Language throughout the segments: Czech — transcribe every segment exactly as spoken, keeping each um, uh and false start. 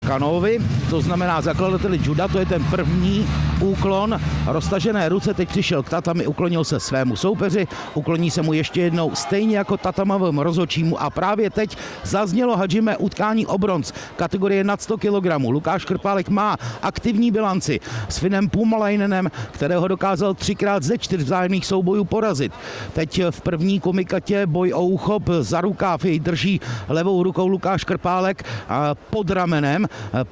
Chanovi, to znamená zakladateli juda, to je ten první úklon, roztažené ruce, teď přišel k tatami, uklonil se svému soupeři, ukloní se mu ještě jednou, stejně jako tatamavému rozhodčímu a právě teď zaznělo Hadžime utkání o bronz, kategorie nad sto kilogramů. Lukáš Krpálek má aktivní bilanci s Finem Pumalainenem, kterého dokázal třikrát ze čtyř vzájemných soubojů porazit. Teď v první komikatě boj o úchop, za rukáv jej drží levou rukou Lukáš Krpálek a pod ramenem,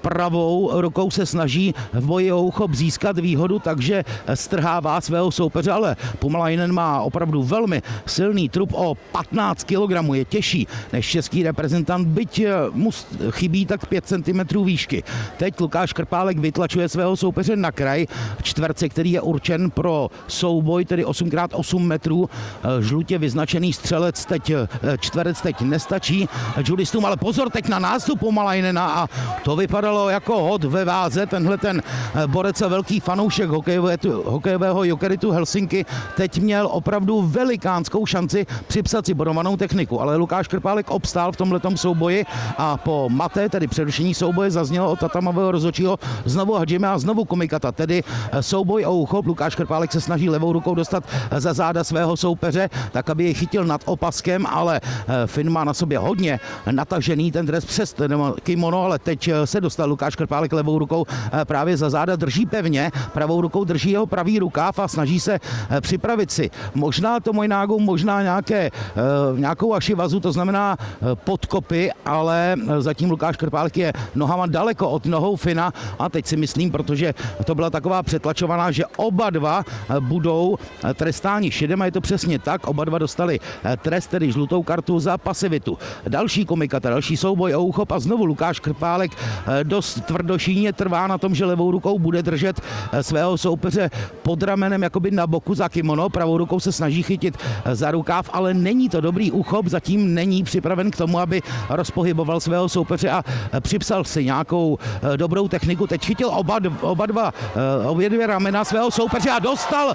pravou rukou se snaží v boji o úchop získat výhodu, takže strhává svého soupeře, ale Pumalainen má opravdu velmi silný trup, o patnáct kilogramů, je těžší než český reprezentant, byť mu chybí tak pět centimetrů výšky. Teď Lukáš Krpálek vytlačuje svého soupeře na kraj čtverce, který je určen pro souboj, tedy osm krát osm metrů. Žlutě vyznačený střelec teď, čtverec teď nestačí judistům, ale pozor teď na nástup Pumalajnena a to vypadalo jako hod ve váze. Tenhle ten borec a velký fanoušek hokejového Jokeritu Helsinki teď měl opravdu velikánskou šanci připsat si bodovanou techniku, ale Lukáš Krpálek obstál v tomhletom souboji a po maté, tedy přerušení souboje, zaznělo od tatamavého rozhodčího znovu Hadžime a znovu komikata, tedy souboj o úchop. Lukáš Krpálek se snaží levou rukou dostat za záda svého soupeře, tak aby je chytil nad opaskem, ale Fin má na sobě hodně natažený ten dres přes kimono, ale teď se dostal Lukáš Krpálek levou rukou právě za záda, drží pevně, pravou rukou drží jeho pravý rukáv a snaží se připravit si možná to Mojnágu, možná nějaké, nějakou ašivazu, to znamená podkopy, ale zatím Lukáš Krpálek je nohama daleko od nohou Fina a teď si myslím, protože to byla taková přetlačovaná, že oba dva budou trestáni šedem a je to přesně tak, oba dva dostali trest, tedy žlutou kartu za pasivitu. Další komikata, další souboj o úchop a znovu Lukáš Krpálek dost tvrdošíjně trvá na tom, že levou rukou bude držet svého soupeře pod ramenem jakoby na boku za kimono, pravou rukou se snaží chytit za rukáv, ale není to dobrý úchop, zatím není připraven k tomu, aby rozpohyboval svého soupeře a připsal si nějakou dobrou techniku. Teď chytil oba, oba dva, obě dvě ramena svého soupeře a dostal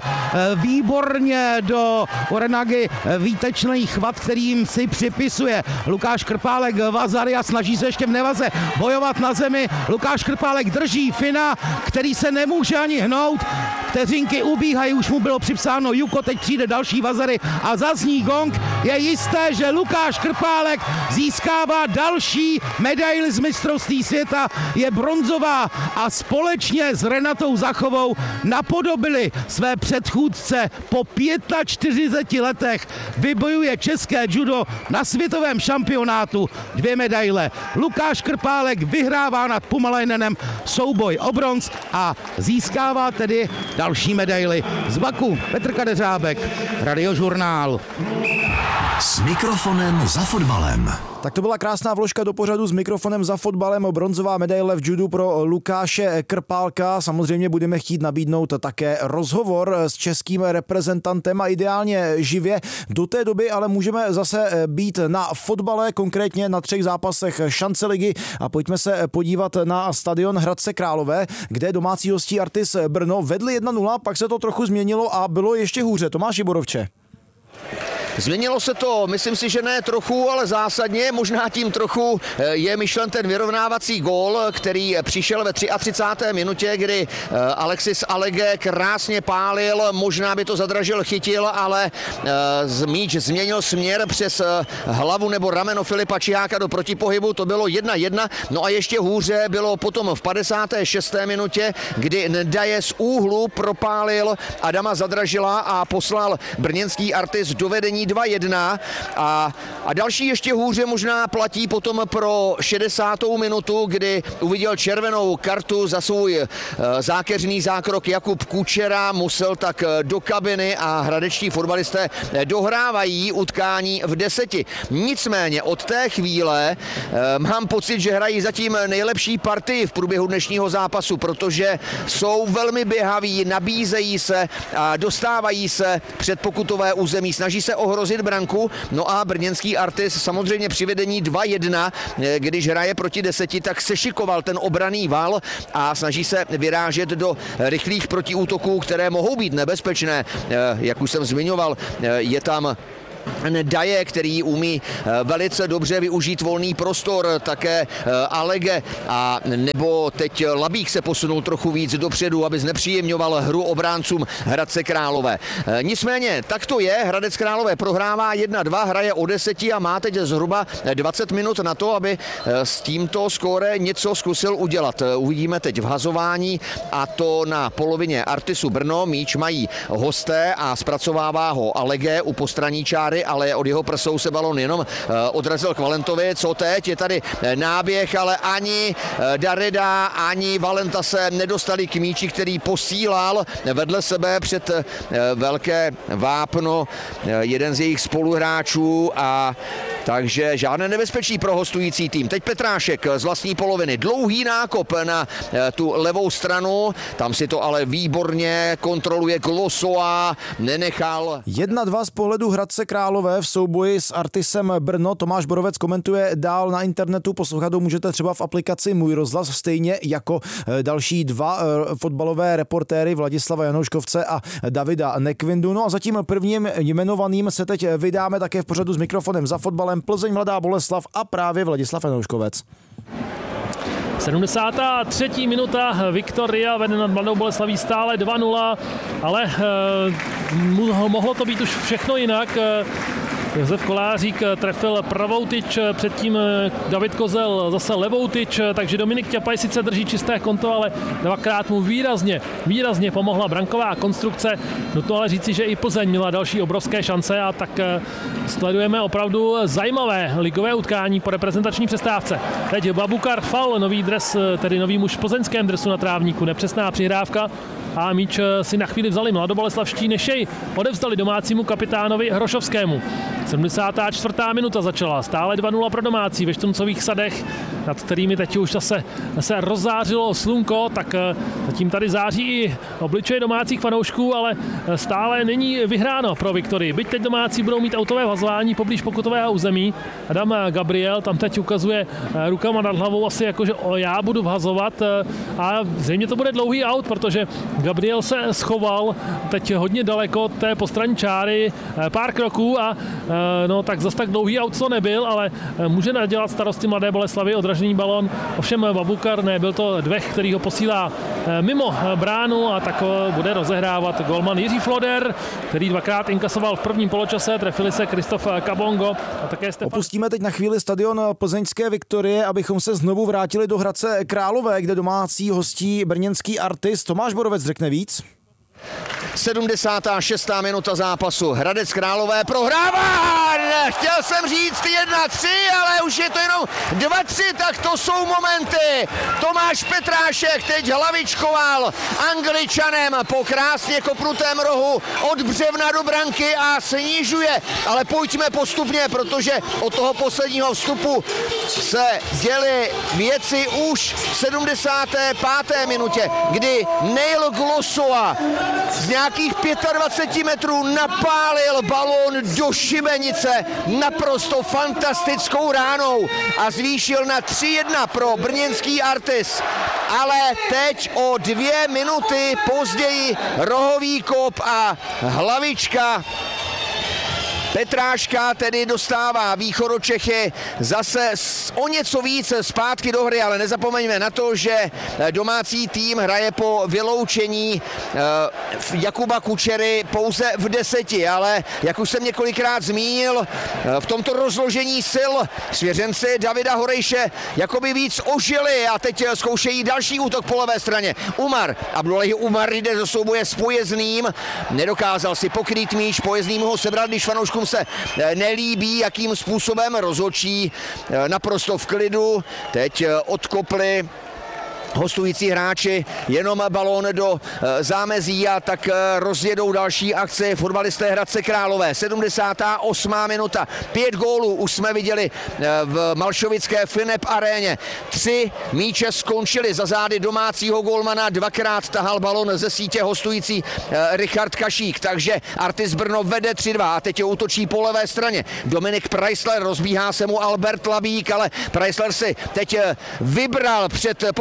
výborně do Orenagy výtečný chvat, kterým si připisuje Lukáš Krpálek vazary a snaží se ještě v nevaze bojovat na zemi. Lukáš Krpálek drží Fina, který se nemůže ani hnout. Vteřinky ubíhají, už mu bylo připsáno Juko, teď přijde další vazary a zazní gong. Je jisté, že Lukáš Krpálek získává další medaili z mistrovství světa, je bronzová a společně s Renatou Zachovou napodobili své předchůdce. Po čtyřiceti pěti letech vybojuje české judo na světovém šampionátu dvě medaile. Lukáš Krpálek vyhrává nad Pumalajnenem souboj o bronz a získává tedy další medaily. Z Baku Petr Kadeřábek, Radiožurnál. S mikrofonem za fotbalem. Tak to byla krásná vložka do pořadu s mikrofonem za fotbalem. Bronzová medaile v judu pro Lukáše Krpálka. Samozřejmě budeme chtít nabídnout také rozhovor s českým reprezentantem a ideálně živě. Do té doby ale můžeme zase být na fotbale, konkrétně na třech zápasech šance ligy a pojďme se podívat na stadion Hradce Králové, kde domácí hostí Artis Brno vedli jedna nula, pak se to trochu změnilo a bylo ještě hůře. Tomáši Borovče. Změnilo se to, myslím si, že ne trochu, ale zásadně, možná tím trochu je myšlen ten vyrovnávací gól, který přišel ve třicáté třetí minutě, kdy Alexis Alege krásně pálil, možná by to zadražil, chytil, ale míč změnil směr přes hlavu nebo rameno Filipa Čiháka do protipohybu, to bylo jedna jedna, no a ještě hůře bylo potom v padesáté šesté minutě, kdy Ndaje z úhlu propálil Adama Zadražila a poslal brněnský Artis do vedení dva jedna a, a další ještě hůře možná platí potom pro šedesátou minutu, kdy uviděl červenou kartu za svůj e, zákeřný zákrok Jakub Kučera, musel tak do kabiny a hradečtí fotbalisté dohrávají utkání v deseti. Nicméně od té chvíle e, mám pocit, že hrají zatím nejlepší partii v průběhu dnešního zápasu, protože jsou velmi běhaví, nabízejí se a dostávají se před pokutové území, snaží se ohrozit branku, no a brněnský Artis samozřejmě při vedení dva jedna, když hraje proti deseti, tak sešikoval ten obranný val a snaží se vyrážet do rychlých protiútoků, které mohou být nebezpečné, jak už jsem zmiňoval, je tam Daje, který umí velice dobře využít volný prostor, také Alege, a nebo teď Labík se posunul trochu víc dopředu, aby znepříjemňoval hru obráncům Hradce Králové. Nicméně, tak to je, Hradec Králové prohrává jedna dva, hraje o deseti a má teď zhruba dvacet minut na to, aby s tímto skóre něco zkusil udělat. Uvidíme teď v hazování, a to na polovině Artisu Brno. Míč mají hosté a zpracovává ho Alege u postranní čáry, ale od jeho prsou se balon jenom odrazil k Valentovi. Co teď? Je tady náběh, ale ani Darida, ani Valenta se nedostali k míči, který posílal vedle sebe před velké vápno jeden z jejich spoluhráčů, a takže žádné nebezpečí pro hostující tým. Teď Petrášek z vlastní poloviny. Dlouhý nákop na tu levou stranu, tam si to ale výborně kontroluje Glosoa, nenechal. jedna dva z pohledu Hradce Králové v souboji s Artisem Brno. Tomáš Borovec komentuje dál na internetu, poslouchat ho můžete třeba v aplikaci Můj rozhlas, stejně jako další dva fotbalové reportéry Vladislava Janouškovce a Davida Nekvindu. No a zatím prvním jmenovaným se teď vydáme také v pořadu s mikrofonem za fotbalem Plzeň Mladá Boleslav a právě Vladislav Janouškovec. sedmdesátá třetí minuta, Viktoria vede nad Mladou Boleslaví stále dva nula, ale eh, mohlo to být už všechno jinak. Josef Kolářík trefil pravou tyč, předtím David Kozel zase levou tyč, takže Dominik Ťapaj sice drží čisté konto, ale dvakrát mu výrazně, výrazně pomohla branková konstrukce. Nutno ale říci, že i Plzeň měla další obrovské šance, a tak sledujeme opravdu zajímavé ligové utkání po reprezentační přestávce. Teď Babukar Fal, nový dres, tedy nový muž v plzeňském dresu na trávníku, nepřesná přihrávka, a míč si na chvíli vzali mladoboleslavští, než jej odevzdali domácímu kapitánovi Hrošovskému. sedmdesátá čtvrtá minuta začala, stále dva nula pro domácí ve Štuncových sadech, nad kterými teď už zase se rozzářilo slunko, tak zatím tady září i obličeje domácích fanoušků, ale stále není vyhráno pro Viktorii. Byť teď domácí budou mít autové vazování poblíž pokutového území. Adam Gabriel tam teď ukazuje rukama nad hlavou asi jako, že já budu vhazovat, a zřejmě to bude dlouhý aut, protože Gabriel se schoval teď hodně daleko té postranní čáry, pár kroků, a no tak zas tak dlouhý aut to nebyl, ale může nadělat starosti Mladé Boleslavy odražený balon. Ovšem Babukar ne, byl to Dvech, který ho posílá mimo bránu, a tak bude rozehrávat golman Jiří Floder, který dvakrát inkasoval v prvním poločase, trefili se Kristof Kabongo a také Stefan. Opustíme teď na chvíli stadion plzeňské Viktorie, abychom se znovu vrátili do Hradce Králové, kde domácí hostí brněnský Artis. Tomáš Borovec řekne víc. sedmdesátá šestá minuta zápasu. Hradec Králové prohrává! Chtěl jsem říct jedna tři, ale už je to jenom dva tři, tak to jsou momenty. Tomáš Petrášek teď hlavičkoval Angličanem po krásně kopnutém rohu od břevna do branky a snižuje. Ale pojďme postupně, protože od toho posledního vstupu se děly věci už v sedmdesáté páté minutě, kdy Neil Glosoa z nějakých dvacet pět metrů napálil balón do šibenice naprosto fantastickou ránou a zvýšil na tři jedna pro brněnský Artis. Ale teď o dvě minuty později rohový kop a hlavička Petráška tedy dostává Východočechy zase o něco víc zpátky do hry, ale nezapomeňme na to, že domácí tým hraje po vyloučení Jakuba Kučery pouze v deseti, ale jak už jsem několikrát zmínil, v tomto rozložení sil svěřenci Davida Horejše jakoby víc ožili a teď zkoušejí další útok po levé straně. Umar, Abdullahi Umar jde do souboje s Pojezdným, nedokázal si pokrýt míč, Pojezdný ho sebrat, když fanouškům se nelíbí, jakým způsobem rozhodčí naprosto v klidu. Teď odkopli hostující hráči jenom balón do zámezí a tak rozjedou další akci fotbalisté Hradce Králové. sedmdesátá osmá minuta. Pět gólů už jsme viděli v malšovické Finep aréně. Tři míče skončily za zády domácího gólmana. Dvakrát tahal balón ze sítě hostující Richard Kašík. Takže Artis Brno vede tři dva a teď útočí po levé straně. Dominik Preisler, rozbíhá se mu Albert Labík, ale Preisler si teď vybral před pokutovým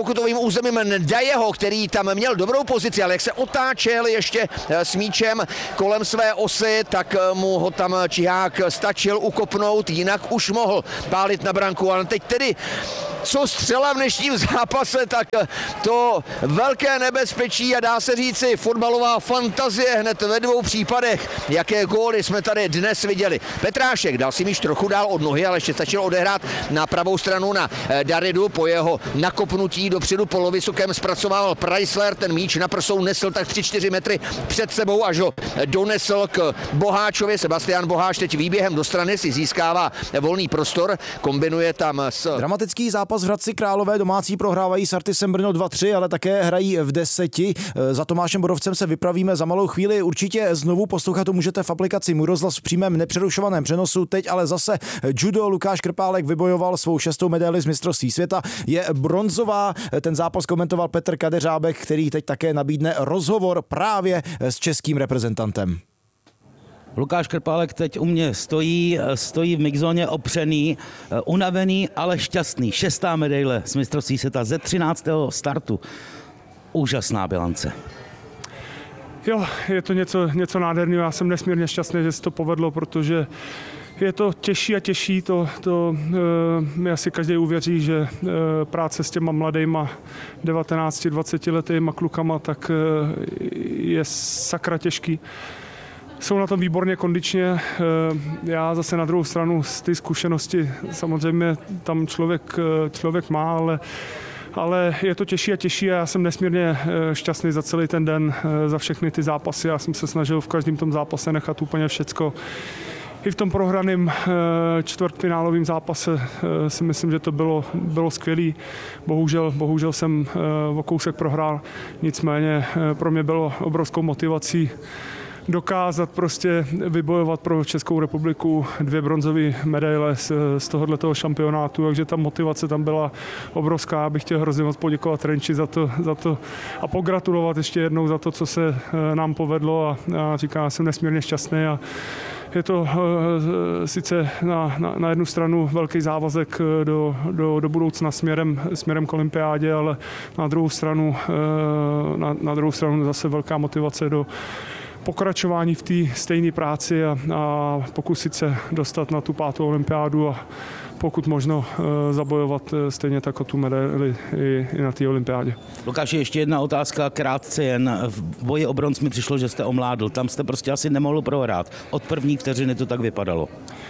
územím Ndajeho, který tam měl dobrou pozici, ale jak se otáčel ještě s míčem kolem své osy, tak mu ho tam Čihák stačil ukopnout, jinak už mohl pálit na branku, ale teď tedy co střela v dnešním zápase, tak to velké nebezpečí a dá se říci fotbalová fantazie hned ve dvou případech, jaké góly jsme tady dnes viděli. Petrášek dal si míč trochu dál od nohy, ale ještě stačil odehrát na pravou stranu na Daridu, po jeho nakopnutí dopředu polovysokém zpracovával Preissler, ten míč na prsou nesl tak tři čtyři metry před sebou, až ho donesl k Boháčovi. Sebastian Boháč teď výběhem do strany si získává volný prostor, kombinuje tam s... Dramatický zápas v Hradci Králové, domácí prohrávají s Artisem Brno dva tři, ale také hrají v deseti. Za Tomášem Borovcem se vypravíme za malou chvíli. Určitě znovu poslouchat to můžete v aplikaci Můj rozhlas v přímém nepřerušovaném přenosu. Teď ale zase judo. Lukáš Krpálek vybojoval svou šestou medaili z mistrovství světa. Je bronzová. Ten zápas komentoval Petr Kadeřábek, který teď také nabídne rozhovor právě s českým reprezentantem. Lukáš Krpálek teď u mě stojí, stojí v mixzóně opřený, unavený, ale šťastný. Šestá medaile z mistrovství světa ze třináctého startu. Úžasná bilance. Jo, je to něco, něco nádherného. Já jsem nesmírně šťastný, že se to povedlo, protože je to těžší a těžší. To, to mi asi každý uvěří, že práce s těma mladýma devatenácti dvacetiletýma klukama tak je sakra těžký. Jsou na tom výborně kondičně. Já zase na druhou stranu z ty zkušenosti samozřejmě tam člověk, člověk má, ale, ale je to těžší a těžší a já jsem nesmírně šťastný za celý ten den, za všechny ty zápasy. Já jsem se snažil v každém tom zápase nechat úplně všecko. I v tom prohraném čtvrtfinálovém zápase si myslím, že to bylo, bylo skvělý. Bohužel, bohužel jsem o kousek prohrál, nicméně pro mě bylo obrovskou motivací dokázat prostě vybojovat pro Českou republiku dvě bronzové medaile z, z tohoto šampionátu, takže ta motivace tam byla obrovská. Já bych chtěl hrozně moc poděkovat Renči za to, za to a pogratulovat ještě jednou za to, co se nám povedlo a, a říkám, jsem nesmírně šťastný a je to uh, sice na, na, na jednu stranu velký závazek do, do, do budoucna směrem, směrem k olympiádě, ale na druhou stranu, uh, na, na druhou stranu zase velká motivace do pokračování v té stejné práci a, a pokusit se dostat na tu pátou olympiádu a pokud možno e, zabojovat e, stejně tak o tu medaili i, i na té olympiádě. Lukáši, ještě jedna otázka, krátce jen. V boji o bronz mi přišlo, že jste omládl. Tam jste prostě asi nemohl prohrát. Od první vteřiny to tak vypadalo.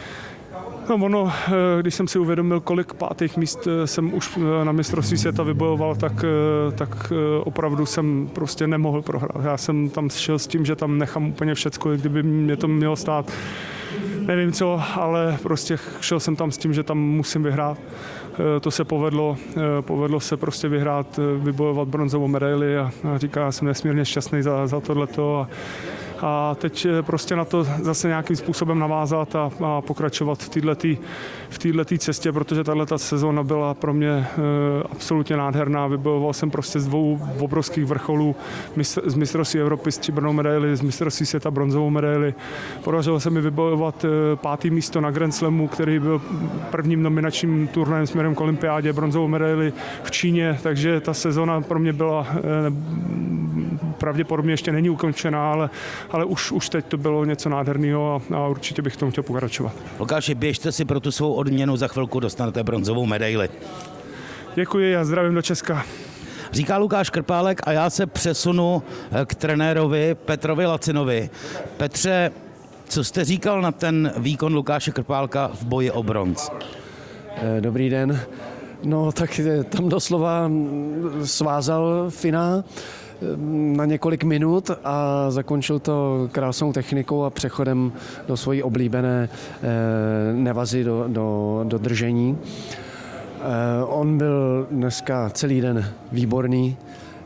No ono, když jsem si uvědomil, kolik pátých míst jsem už na mistrovství světa vybojoval, tak, tak opravdu jsem prostě nemohl prohrát. Já jsem tam šel s tím, že tam nechám úplně všecko, kdyby mě to mělo stát. Nevím co, ale prostě šel jsem tam s tím, že tam musím vyhrát. To se povedlo, povedlo se prostě vyhrát, vybojovat bronzovou medaili a, a říká, já jsem nesmírně šťastný za, za tohleto. A, A teď prostě na to zase nějakým způsobem navázat a, a pokračovat v této v této cestě, protože tato sezóna byla pro mě e, absolutně nádherná. Vybojoval jsem prostě z dvou obrovských vrcholů, mistr, z mistrovství Evropy stříbrnou medaili, z mistrovství světa bronzovou medaili. Podařilo se mi vybojovat e, pátý místo na Grand Slamu, který byl prvním nominačním turnajem směrem k olympiádě, bronzovou medaili v Číně, takže ta sezóna pro mě byla e, pravděpodobně ještě není ukončená, ale ale už, už teď to bylo něco nádherného a, a určitě bych tomu chtěl pokračovat. Lukáši, běžte si pro tu svou odměnu, za chvilku dostanete bronzovou medaili. Děkuji a zdravím do Česka. Říká Lukáš Krpálek a já se přesunu k trenérovi Petrovi Lacinovi. Petře, co jste říkal na ten výkon Lukáše Krpálka v boji o bronz? Dobrý den. No tak tam doslova svázal finál na několik minut a zakončil to krásnou technikou a přechodem do svojí oblíbené nevazy do, do, do držení. On byl dneska celý den výborný,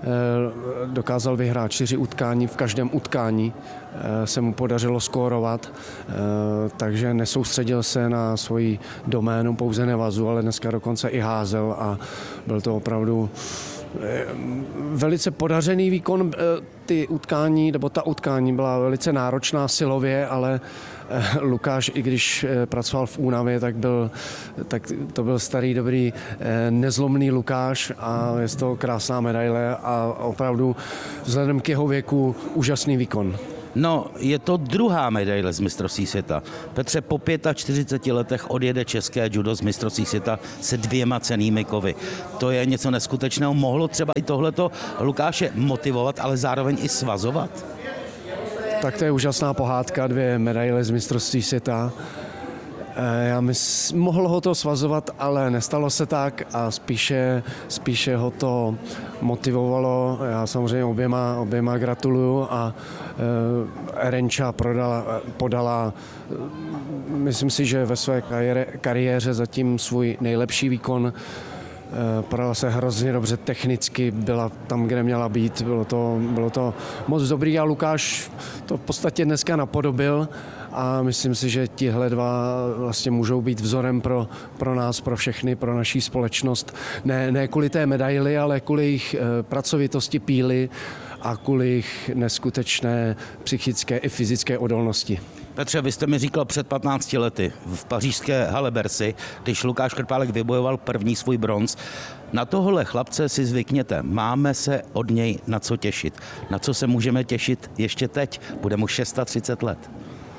dokázal vyhrát čtyři utkání, v každém utkání se mu podařilo skórovat, takže nesoustředil se na svoji doménu pouze nevazu, ale dneska dokonce i házel a byl to opravdu velice podařený výkon. Ty utkání, nebo ta utkání byla velice náročná silově, ale Lukáš, i když pracoval v únavě, tak, byl, tak to byl starý, dobrý, nezlomný Lukáš a je z toho krásná medaile a opravdu vzhledem k jeho věku úžasný výkon. No, je to druhá medaile z mistrovství světa. Petře, po čtyřiceti pěti letech odjede české judo z mistrovství světa se dvěma cennými kovy. To je něco neskutečného. Mohlo třeba i tohleto Lukáše motivovat, ale zároveň i svazovat? Tak to je úžasná pohádka, dvě medaile z mistrovství světa. Já mys, mohl ho to svazovat, ale nestalo se tak a spíše, spíše ho to motivovalo. Já samozřejmě oběma, oběma gratuluju a e, Erenča prodala, podala, myslím si, že ve své kariéře, kariéře zatím svůj nejlepší výkon. E, podala se hrozně dobře technicky, byla tam, kde měla být, bylo to, bylo to moc dobrý a Lukáš to v podstatě dneska napodobil. A myslím si, že tihle dva vlastně můžou být vzorem pro, pro nás, pro všechny, pro naší společnost. Ne, ne kvůli té medaili, ale kvůli jejich pracovitosti, píly a kvůli jejich neskutečné psychické i fyzické odolnosti. Petře, vy jste mi říkal před patnácti lety v pařížské Halle Bercy, když Lukáš Krpálek vybojoval první svůj bronz. Na tohle chlapce si zvykněte. Máme se od něj na co těšit. Na co se můžeme těšit ještě teď? Bude mu třicet šest let.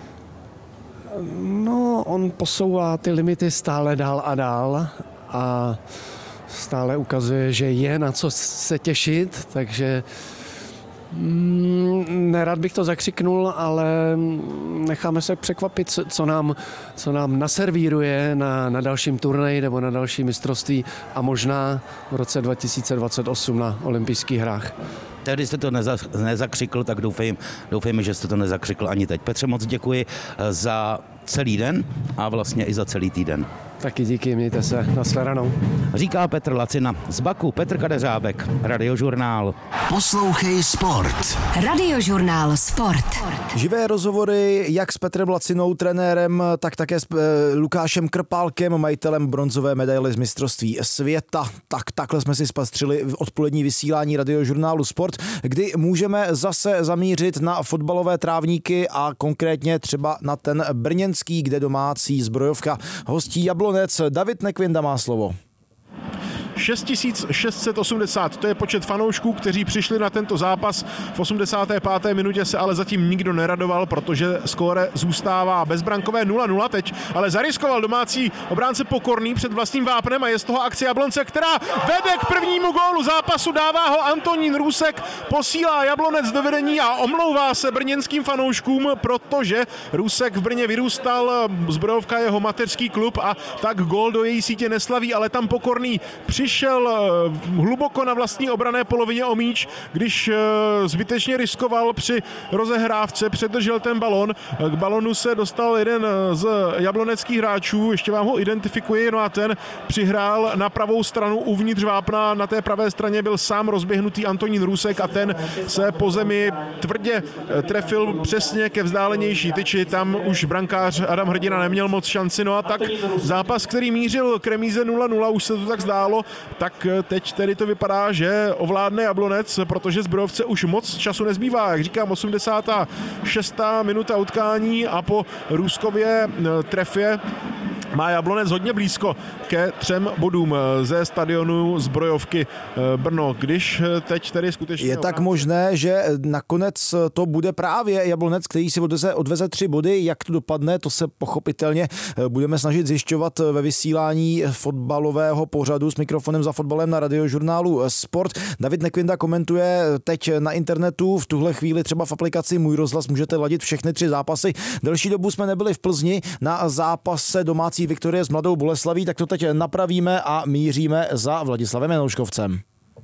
No, on posouvá ty limity stále dál a dál a stále ukazuje, že je na co se těšit, takže mm, nerad bych to zakřiknul, ale necháme se překvapit, co nám, co nám naservíruje na, na dalším turnaji nebo na další mistrovství a možná v roce dva tisíce dvacet osm na olympijských hrách. Tehdy jste to neza, nezakřikl, tak doufejme, doufejme, že jste to nezakřikl ani teď. Petře, moc děkuji za celý den a vlastně i za celý týden. Taky díky, mějte se, nashledanou. Říká Petr Lacina. Z Baku Petr Kadeřábek, Radiožurnál. Poslouchej sport. Radiožurnál Sport. Živé rozhovory jak s Petrem Lacinou, trenérem, tak také s e, Lukášem Krpálkem, majitelem bronzové medaile z mistrovství světa. Tak takhle jsme si spastřili v odpolední vysílání Radiožurnálu Sport, kdy můžeme zase zamířit na fotbalové trávníky a konkrétně třeba na ten brněnský, kde domácí zbrojovka hostí Jablonec. David Nekvinda má slovo. šest tisíc šest set osmdesát, to je počet fanoušků, kteří přišli na tento zápas. V osmdesáté páté minutě se ale zatím nikdo neradoval, protože skóre zůstává bezbrankové nula nula teď, ale zariskoval domácí obránce Pokorný před vlastním vápnem a je z toho akce Jablonce, která vede k prvnímu gólu zápasu, dává ho Antonín Růsek, posílá Jablonec do vedení a omlouvá se brněnským fanouškům, protože Růsek v Brně vyrůstal, zbrojovka jeho mateřský klub a tak gól do její sítě neslaví, ale tam Pokorný přišel Šel hluboko na vlastní obranné polovině o míč, když zbytečně riskoval při rozehrávce, předržel ten balon. K balonu se dostal jeden z jabloneckých hráčů, ještě vám ho identifikuji, no a ten přihrál na pravou stranu uvnitř vápna. Na té pravé straně byl sám rozběhnutý Antonín Růsek a ten se po zemi tvrdě trefil přesně ke vzdálenější tyči. Tam už brankář Adam Hrdina neměl moc šanci, no a tak zápas, který mířil k remíze nula nula, už se to tak zdálo, tak teď tedy to vypadá, že ovládne Jablonec, protože zbrojovce už moc času nezbývá. Jak říkám, osmdesátá šestá minuta utkání a po Růskově trefě má Jablonec hodně blízko ke třem bodům ze stadionu zbrojovky Brno. Když teď tedy skutečně... Je tak možné, že nakonec to bude právě Jablonec, který si odveze, odveze tři body. Jak to dopadne, to se pochopitelně budeme snažit zjišťovat ve vysílání fotbalového pořadu s mikrofonem za fotbalem na Radiožurnálu Sport. David Nekvinda komentuje teď na internetu, v tuhle chvíli třeba v aplikaci Můj rozhlas můžete ladit všechny tři zápasy. Delší dobu jsme nebyli v Plzni na zápase domácí Viktorie s Mladou Boleslaví, tak to teď napravíme a míříme za Vladislavem Janouškovcem.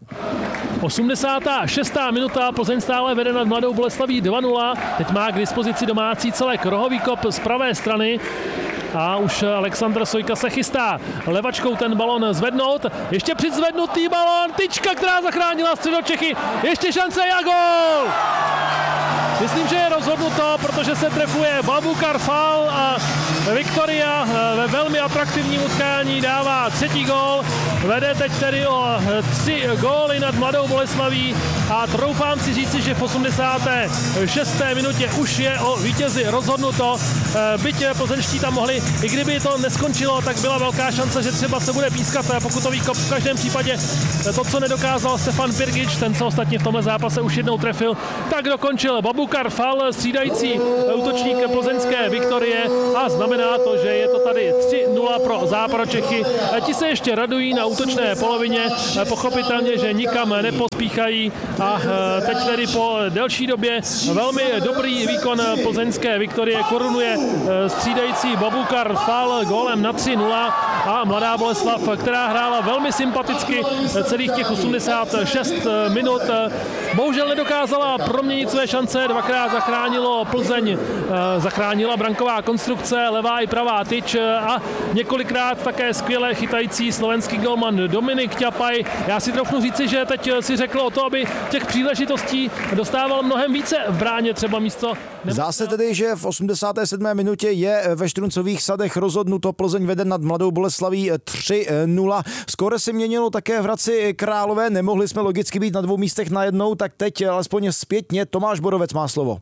osmdesátá šestá minuta, Plzeň stále vede nad Mladou Boleslaví dva nula. Teď má k dispozici domácí celek, rohový kop z pravé strany. A už Alexandr Sojka se chystá levačkou ten balon zvednout. Ještě přidzvednutý balon, tyčka, která zachránila Středočechy. Ještě šance a gól! Myslím, že je rozhodnuto, protože se trefuje Babukar Fall a Viktoria ve velmi atraktivním utkání dává třetí gól. Vede teď tedy o tři góly nad Mladou Boleslaví a troufám si říci, že v osmdesáté šesté minutě už je o vítězi rozhodnuto. Byť plzeňští tam mohli, i kdyby to neskončilo, tak byla velká šance, že třeba se bude pískat pokutový kop. V každém případě to, co nedokázal Stefan Pirgič, ten se ostatně v tomhle zápase už jednou trefil, tak dokončil Babukar Fall, střídající útočník plzeňské Viktorie, a znamená to, že je to tady tři nula pro Západočechy. Ti se ještě radují na útočné polovině, pochopitelně, že nikam nepospíchají a teď tedy po delší době velmi dobrý výkon plzeňské Viktorie korunuje střídající Babukar Fall gólem na tři nula a Mladá Boleslav, která hrála velmi sympaticky celých těch osmdesát šest minut, bohužel nedokázala proměnit své šance, dvakrát zachránilo Plzeň, zachránila branková konstrukce, levá i pravá tyč a několikrát také skvěle chytající slovenský golman Dominik Ťapaj. Já si trochu říci, že teď si řekl o to, aby těch příležitostí dostával mnohem více v bráně, třeba místo... Zdá se tedy, že v osmdesáté sedmé minutě je ve Štruncových sadech rozhodnuto. Plzeň vede nad Mladou Boleslaví tři nula. Skóre se měnilo také v Hradci Králové, nemohli jsme logicky být na dvou místech najednou, tak teď alespoň zpětně Tomáš Borovec má slovo.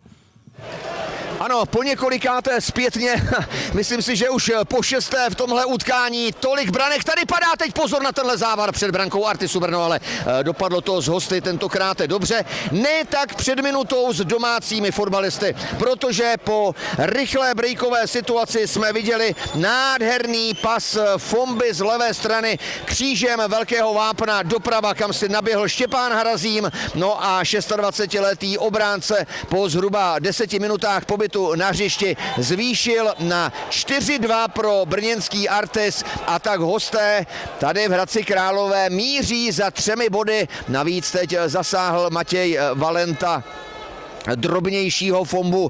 Ano, po několikáté zpětně, myslím si, že už po šesté v tomhle utkání tolik branek. Tady padá teď pozor na tenhle závar před brankou Artisu Brno, ale dopadlo to z hosty tentokrát dobře. Ne tak před minutou s domácími fotbalisty, protože po rychlé breakové situaci jsme viděli nádherný pas Fomby z levé strany křížem velkého vápna doprava, kam si naběhl Štěpán Harazím. No a dvacetšestiletý obránce po zhruba deseti minutách pobytu na hřišti zvýšil na čtyři dva pro brněnský Artis a tak hosté tady v Hradci Králové míří za třemi body. Navíc teď zasáhl Matěj Valenta drobnějšího Fombu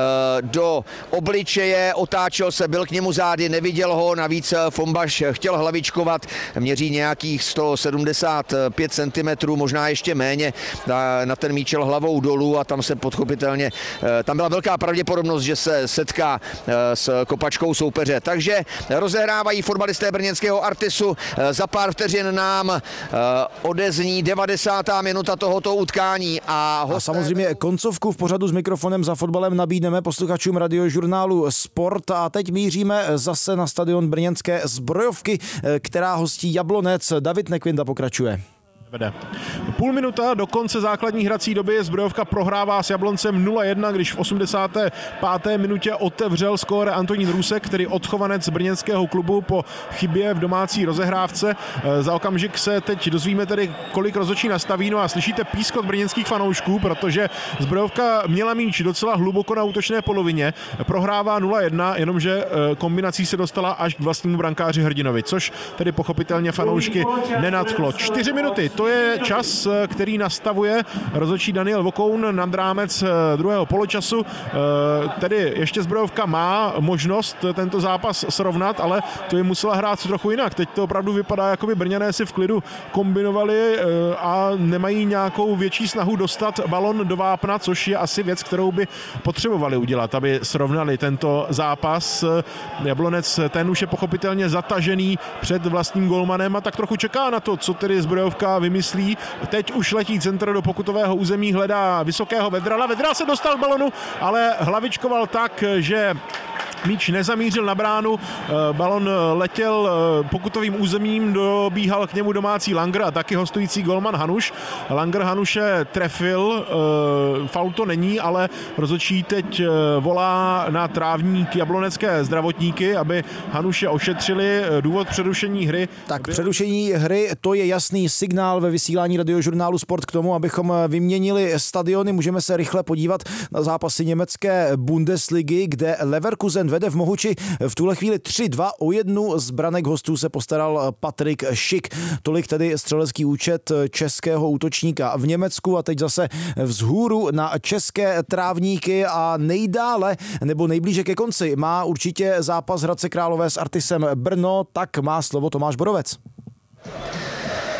do obličeje, otáčel se, byl k němu zády, neviděl ho, navíc Fombaš chtěl hlavičkovat, měří nějakých sto sedmdesát pět centimetrů, možná ještě méně, na ten míčel hlavou dolů a tam se podchopitelně, tam byla velká pravděpodobnost, že se setká s kopačkou soupeře. Takže rozehrávají fotbalisté brněnského Artisu, za pár vteřin nám odezní devadesátá minuta tohoto utkání a, hosté... a samozřejmě koncovku v pořadu s mikrofonem Za fotbalem nabídneme posluchačům radiožurnálu Sport a teď míříme zase na stadion brněnské Zbrojovky, která hostí Jablonec. David Nekvinda pokračuje. Vede. Půl minuta do konce základní hrací doby Zbrojovka prohrává s Jabloncem nula jedna, když v osmdesáté páté minutě otevřel skóre Antonín Rusek, který odchovanec brněnského klubu po chybě v domácí rozehrávce. Za okamžik se teď dozvíme tedy, kolik rozhodčí nastaví, no a slyšíte pískot brněnských fanoušků, protože Zbrojovka měla míč docela hluboko na útočné polovině, prohrává nula jedna, jenomže kombinací se dostala až k vlastnímu brankáři Hrdinovi, což tedy pochopitelně fanoušky nenadchlo. Čtyři minuty, to je čas, který nastavuje rozhodčí Daniel Vokoun nad rámec druhého poločasu. Tedy ještě Zbrojovka má možnost tento zápas srovnat, ale to je musela hrát trochu jinak. Teď to opravdu vypadá, jako by Brňané si v klidu kombinovali a nemají nějakou větší snahu dostat balon do vápna, což je asi věc, kterou by potřebovali udělat, aby srovnali tento zápas. Jablonec, ten už je pochopitelně zatažený před vlastním golmanem a tak trochu čeká na to, co tedy Zbrojovka vymyslí. Teď už letí centr do pokutového území, hledá vysokého Vedrala. Vedral se dostal k balonu, ale hlavičkoval tak, že míč nezamířil na bránu, balon letěl pokutovým územím, dobíhal k němu domácí Langer a taky hostující golman Hanuš. Langer Hanuše trefil, faul to není, ale rozhodčí teď volá na trávník jablonecké zdravotníky, aby Hanuše ošetřili. Důvod přerušení hry. Tak přerušení hry, to je jasný signál ve vysílání radiožurnálu Sport k tomu, abychom vyměnili stadiony. Můžeme se rychle podívat na zápasy německé Bundesligy, kde Leverkusen vede v Mohuči v tuhle chvíli tři dva, o jednu z branek hostů se postaral Patrik Schick. Tolik tedy střelecký účet českého útočníka v Německu a teď zase vzhůru na české trávníky a nejdále nebo nejblíže ke konci má určitě zápas Hradce Králové s Artisem Brno, tak má slovo Tomáš Borovec.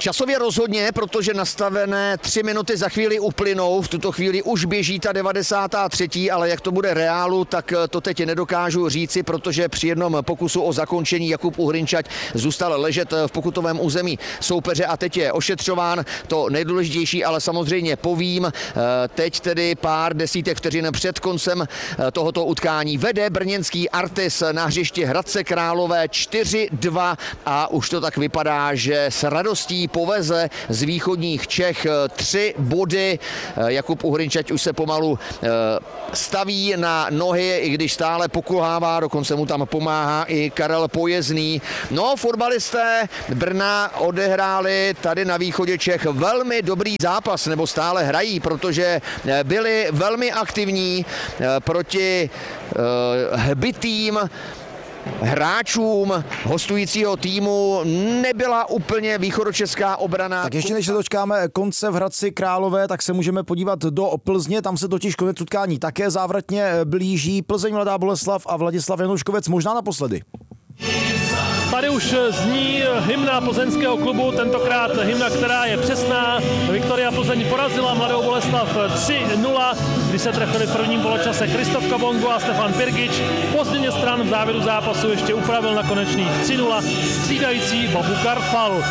Časově rozhodně, protože nastavené tři minuty za chvíli uplynou, v tuto chvíli už běží ta devadesátá třetí, ale jak to bude reálu, tak to teď nedokážu říci, protože při jednom pokusu o zakončení Jakub Uhrinčať zůstal ležet v pokutovém území soupeře a teď je ošetřován. To nejdůležitější, ale samozřejmě povím, teď tedy pár desítek vteřin před koncem tohoto utkání vede brněnský Artis na hřišti Hradce Králové čtyři dva a už to tak vypadá, že s radostí poveze z východních Čech tři body. Jakub Uhrinčať už se pomalu staví na nohy, i když stále pokulhává, dokonce mu tam pomáhá i Karel Pojezdný. No, fotbalisté Brna odehráli tady na východě Čech velmi dobrý zápas, nebo stále hrají, protože byli velmi aktivní proti hbitým hráčům hostujícího týmu. Nebyla úplně východočeská obrana. Tak ještě než se dočkáme konce v Hradci Králové, tak se můžeme podívat do Plzně, tam se totiž konec utkání také závratně blíží. Plzeň Mladá Boleslav a Vladislav Janouškovec možná naposledy. Tady už zní hymna plzeňského klubu, tentokrát hymna, která je přesná. Viktoria Plzeň porazila Mladou Boleslav tři nula, kdy se trefili v prvním poločase Kristof Kabongo a Stefan Pirgič. Po změně stran v závěru zápasu ještě upravil na konečných tři nula střídající Babu Karfal.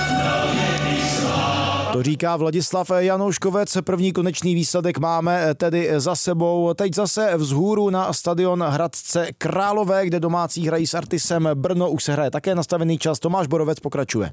To říká Vladislav Janouškovec, první konečný výsledek máme tedy za sebou. Teď zase vzhůru na stadion Hradce Králové, kde domácí hrají s Artisem Brno, už se hraje také nastavený čas. Tomáš Borovec pokračuje.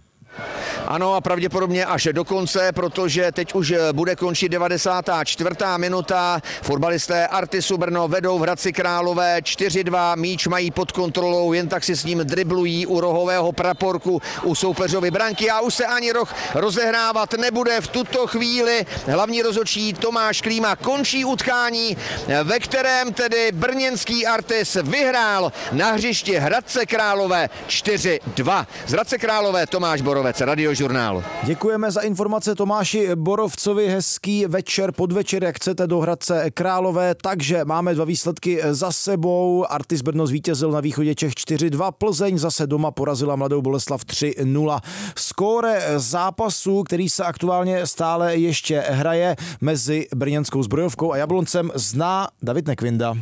Ano a pravděpodobně až do konce, protože teď už bude končit devadesátá čtvrtá minuta. Fotbalisté Artisu Brno vedou v Hradci Králové čtyři dva, míč mají pod kontrolou, jen tak si s ním driblují u rohového praporku u soupeřovy branky a už se ani roh rozehrávat nebude. V tuto chvíli hlavní rozhodčí Tomáš Klíma končí utkání, ve kterém tedy brněnský Artis vyhrál na hřišti Hradce Králové čtyři dva. Z Hradce Králové Tomáš Borovec, Radiožurnál. Děkujeme za informace Tomáši Borovcovi, hezký večer, podvečer, jak chcete, do Hradce Králové, takže máme dva výsledky za sebou. Artis Brno zvítězil na východě Čech čtyři dva, Plzeň zase doma porazila Mladou Boleslav tři nula. Skóre zápasu, který se aktuálně stále ještě hraje mezi brněnskou Zbrojovkou a Jabloncem, zná David Nekvinda.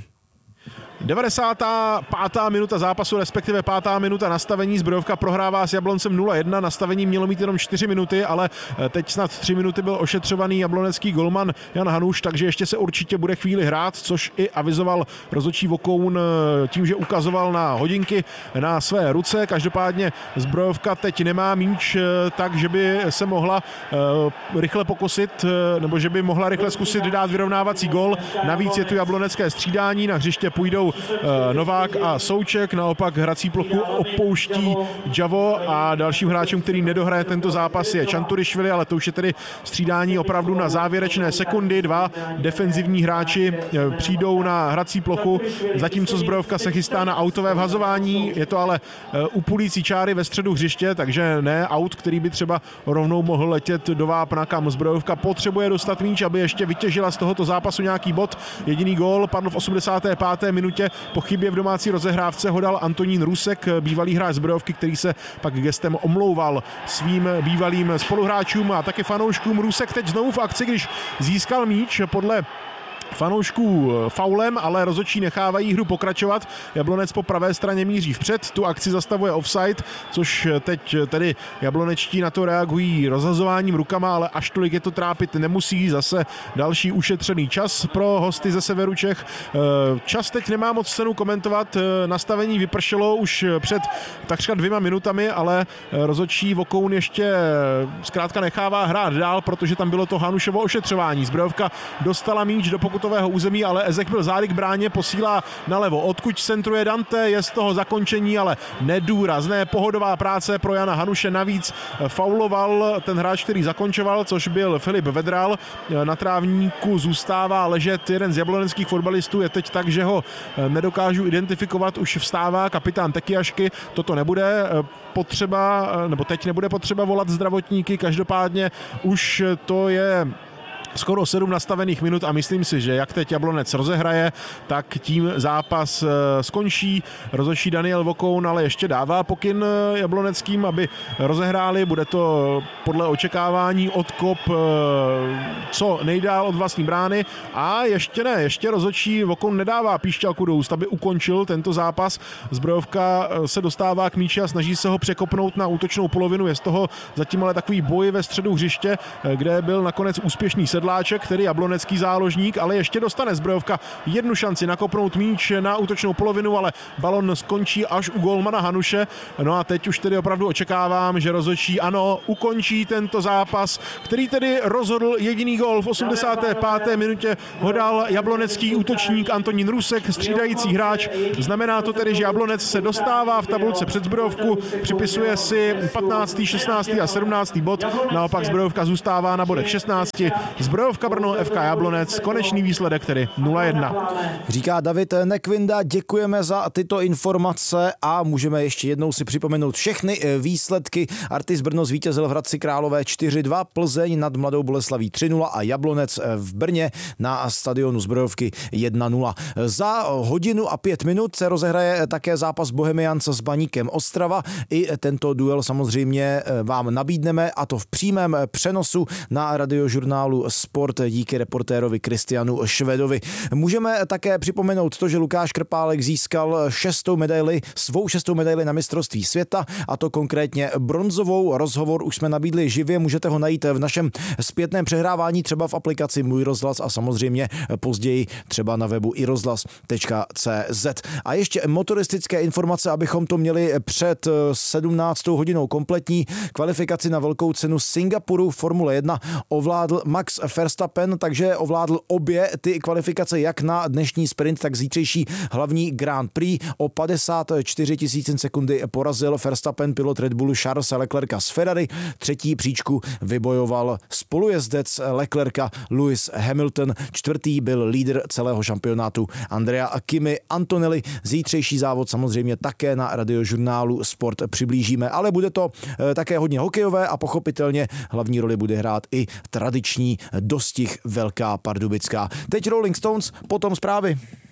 devadesátá pátá minuta zápasu, respektive pátá minuta nastavení. Zbrojovka prohrává s Jabloncem nula jedna. Nastavení mělo mít jenom čtyři minuty, ale teď snad tři minuty byl ošetřovaný jablonecký golman Jan Hanuš, takže ještě se určitě bude chvíli hrát, což i avizoval rozhodčí Vokoun tím, že ukazoval na hodinky na své ruce. Každopádně Zbrojovka teď nemá míč tak, že by se mohla rychle pokusit, nebo že by mohla rychle zkusit dát vyrovnávací gol. Navíc je tu jablonecké střídání, na hřiště půjdou Novák a Souček, naopak hrací plochu opouští Javo a dalším hráčem, který nedohraje tento zápas, je Čanturišvili, ale to už je tedy střídání opravdu na závěrečné sekundy. Dva defenzivní hráči přijdou na hrací plochu, zatímco Zbrojovka se chystá na autové vhazování. Je to ale u půlící čáry ve středu hřiště, takže ne aut, který by třeba rovnou mohl letět do vápna, kam Zbrojovka potřebuje dostat míč, aby ještě vytěžila z tohoto zápasu nějaký bod. Jediný gól padl v osmdesáté páté minutě. Po chybě v domácí rozehrávce ho dal Antonín Rusek, bývalý hráč Zbrojovky, který se pak gestem omlouval svým bývalým spoluhráčům a taky fanouškům. Rusek teď znovu v akci, když získal míč podle fanoušků faulem, ale rozhodčí nechávají hru pokračovat. Jablonec po pravé straně míří vpřed, tu akci zastavuje offside, což teď tedy jablonečtí na to reagují rozhazováním rukama, ale až tolik je to trápit nemusí. Zase další ušetřený čas pro hosty ze severu Čech. Čas teď nemá moc cenu komentovat, nastavení vypršelo už před takřka dvěma minutami, ale rozhodčí Vokoun ještě zkrátka nechává hrát dál, protože tam bylo to Hanušovo ošetřování. Zbrojovka dostala míč do pokutového území, ale Ezek byl zády k bráně, posílá nalevo. Odkud centruje Dante, je z toho zakončení, ale nedůrazné. Pohodová práce pro Jana Hanuše, navíc fauloval ten hráč, který zakončoval, což byl Filip Vedral. Na trávníku zůstává ležet jeden z jabloneckých fotbalistů, je teď tak, že ho nedokážu identifikovat, už vstává kapitán Tekiašky. Toto nebude potřeba, nebo teď nebude potřeba volat zdravotníky, každopádně už to je skoro sedm nastavených minut a myslím si, že jak teď Jablonec rozehraje, tak tím zápas skončí. Rozhodčí Daniel Vokoun ale ještě dává pokyn jabloneckým, aby rozehráli. Bude to podle očekávání odkop co nejdál od vlastní brány a ještě ne, ještě rozhodčí Vokoun nedává píšťalku do úst, aby ukončil tento zápas. Zbrojovka se dostává k míči a snaží se ho překopnout na útočnou polovinu. Je z toho zatím ale takový boj ve středu hřiště, kde byl nakonec úspěšný Sedláček, který jablonecký záložník, ale ještě dostane Zbrojovka jednu šanci nakopnout míč na útočnou polovinu, ale balon skončí až u golmana Hanuše. No a teď už tedy opravdu očekávám, že rozhodčí ano, ukončí tento zápas, který tedy rozhodl jediný gól v osmdesáté páté minutě ho dal jablonecký útočník Antonín Rusek, střídající hráč. Znamená to tedy, že Jablonec se dostává v tabulce před Zbrojovku, připisuje si patnáctý, šestnáctý a sedmnáctý bod, naopak Zbrojovka zůstává na bodech šestnácti. Zbrojovka Brno, F K Jablonec, konečný výsledek tedy nula jedna. Říká David Nekvinda, děkujeme za tyto informace a můžeme ještě jednou si připomenout všechny výsledky. Artis Brno zvítězil v Hradci Králové čtyři dva, Plzeň nad Mladou Boleslaví tři nula a Jablonec v Brně na stadionu Zbrojovky jedna nula. Za hodinu a pět minut se rozehraje také zápas Bohemians s Baníkem Ostrava. I tento duel samozřejmě vám nabídneme, a to v přímém přenosu na radiožurnálu Sport díky reportérovi Kristianu Švedovi. Můžeme také připomenout to, že Lukáš Krpálek získal šestou medaili, svou šestou medaili na mistrovství světa, a to konkrétně bronzovou. Rozhovor už jsme nabídli živě, můžete ho najít v našem zpětném přehrávání, třeba v aplikaci Můj rozhlas a samozřejmě později třeba na webu i rozhlas tečka cé zet. A ještě motoristické informace, abychom to měli před sedmnáctou hodinou kompletní. Kvalifikaci na velkou cenu Singapuru Formule jedna ovládl Max Verstappen, takže ovládl obě ty kvalifikace, jak na dnešní sprint, tak zítřejší hlavní Grand Prix. O padesát čtyři tisícin sekundy porazil Verstappen pilot Red Bullu Charlesa Leclerca z Ferrari. Třetí příčku vybojoval spolujezdec Leclerca Lewis Hamilton. Čtvrtý byl lídr celého šampionátu Andrea Kimi Antonelli. Zítřejší závod samozřejmě také na radiožurnálu Sport přiblížíme, ale bude to také hodně hokejové a pochopitelně hlavní roli bude hrát i tradiční dostih Velká Pardubická. Teď Rolling Stones, potom zprávy.